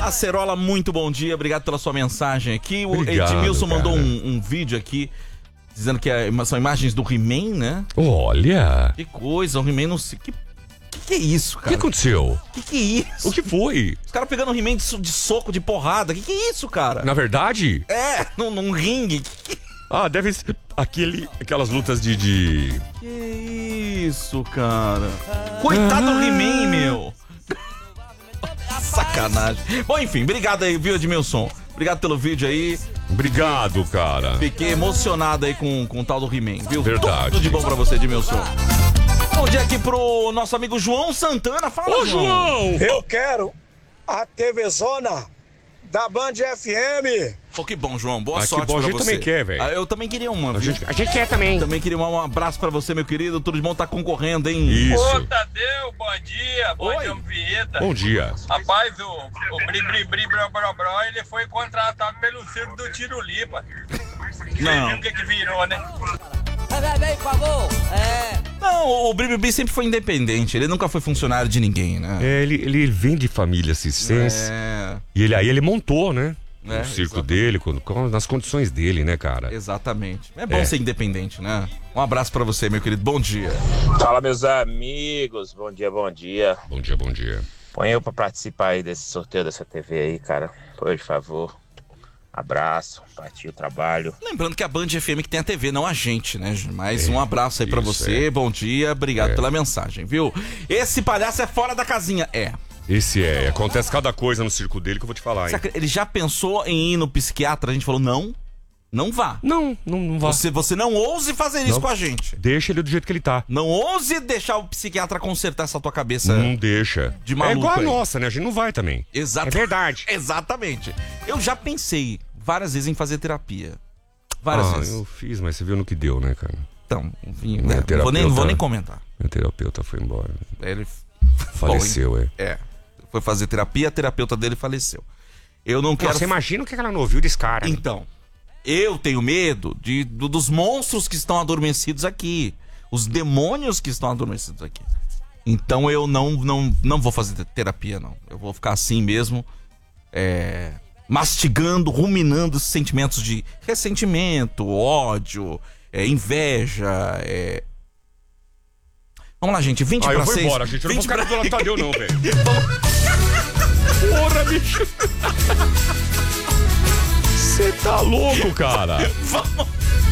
Acerola, muito bom dia, obrigado pela sua mensagem aqui. O Obrigado, Edmilson mandou cara. um vídeo aqui, dizendo que são imagens do He-Man, né? Olha. Que coisa, o He-Man não sei... Que é isso, O cara? que aconteceu? Que é isso? O que foi? Os caras pegando o He-Man de soco, de porrada. Que é isso, cara? Na verdade? É, num ringue. Ah, deve ser aquelas lutas de... Que isso, cara? Coitado do He-Man, meu. Sacanagem. Bom, enfim, obrigado aí, viu, Edmilson? Obrigado pelo vídeo aí. Obrigado, cara. Fiquei emocionado aí com o tal do He-Man, viu? Verdade. Tudo de bom pra você, Edmilson. Bom dia aqui pro nosso amigo João Santana. Fala, Ô, João! Eu quero a TV Zona da Band FM. Pô, que bom, João. Boa Ah, que sorte bom, a pra gente você. também quer, velho. Eu também queria uma, A viu? gente quer também. Também queria um abraço pra você, meu querido. Tudo de bom, tá concorrendo, hein? Isso. Ô, Tadeu, bom dia. Bom Oi. dia, Vinheta. Bom dia. Rapaz, o Bri Bri Bri Bro Bro Bro, ele foi contratado pelo circo do Tirulipa. Não. Viu o que virou, né? Bem, por favor. Não, o Bibi sempre foi independente. Ele nunca foi funcionário de ninguém, né? É, ele vem de família circense. É, E aí ele montou, né? É, o circo exatamente. dele, nas condições dele, né, cara? exatamente. É bom É. ser independente, né? Um abraço pra você, meu querido. Bom dia. Fala, meus amigos. Bom dia, bom dia. Bom dia, bom dia. Põe eu pra participar aí desse sorteio dessa TV aí, cara. Por favor. Abraço, partiu o trabalho. Lembrando que a Band FM que tem a TV, não a gente, né? Mas um abraço aí pra isso, você. Bom dia, obrigado É. pela mensagem, viu? Esse palhaço é fora da casinha. Esse acontece cada coisa no circo dele que eu vou te falar, hein? Ele já pensou em ir no psiquiatra? A gente falou, não vá. Não vá. Você não ouse fazer isso Não. com a gente. Deixa ele do jeito que ele tá. Não ouse deixar o psiquiatra consertar essa tua cabeça. Não deixa. De maluco é igual a aí. nossa, né? A gente não vai também. Exato. É verdade. Exatamente. Eu já pensei várias vezes em fazer terapia. Várias vezes. Eu fiz, mas você viu no que deu, né, cara? Então, enfim, Minha né? Não vou nem terapeuta- comentar. Meu terapeuta foi embora. Ele Faleceu, foi fazer terapia, a terapeuta dele faleceu. Eu não quero. Você imagina o que ela não ouviu desse cara. Então, eu tenho medo dos monstros que estão adormecidos aqui. Os demônios que estão adormecidos aqui. Então eu não vou fazer terapia, não. Eu vou ficar assim mesmo, mastigando, ruminando esses sentimentos de ressentimento, ódio, inveja. Vamos lá, gente, 20 pra eu vou 6. embora, gente. Eu não vou 20 ficar pra... do Tadeu, não, velho. Porra, bicho. Você tá louco, cara. Vamos